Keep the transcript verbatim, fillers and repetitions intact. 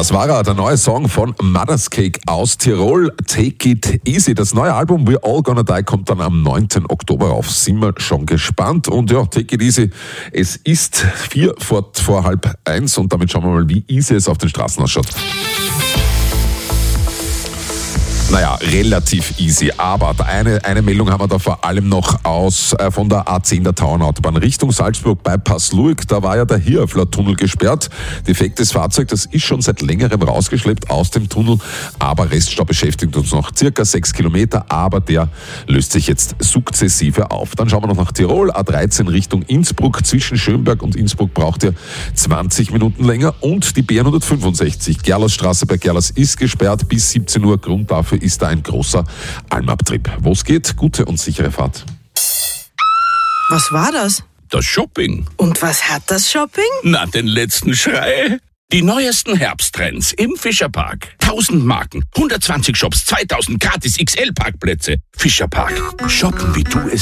Das war er, der neue Song von Mother's Cake aus Tirol, Take It Easy. Das neue Album We're All Gonna Die kommt dann am neunten Oktober rauf. Sind wir schon gespannt. Und ja, Take It Easy, es ist vier vor, vor halb eins und damit schauen wir mal, wie easy es auf den Straßen ausschaut. Naja, relativ easy, aber eine, eine Meldung haben wir da vor allem noch aus äh, von der A zehn der Tauernautobahn Richtung Salzburg bei Passluig. Da war ja der Hirafler-Tunnel gesperrt. Defektes Fahrzeug, das ist schon seit längerem rausgeschleppt aus dem Tunnel, aber Reststau beschäftigt uns noch circa sechs Kilometer, aber der löst sich jetzt sukzessive auf. Dann schauen wir noch nach Tirol, A dreizehn Richtung Innsbruck. Zwischen Schönberg und Innsbruck braucht ihr zwanzig Minuten länger und die B hundertfünfundsechzig Gerlersstraße bei Gerlers ist gesperrt bis siebzehn Uhr. Grund dafür ist da ein großer Almabtrieb. Wo es geht, gute und sichere Fahrt. Was war das? Das Shopping. Und was hat das Shopping? Na, den letzten Schrei. Die neuesten Herbsttrends im Fischerpark. tausend Marken, hundertzwanzig Shops, zweitausend gratis X L-Parkplätze. Fischerpark. Shoppen, wie du es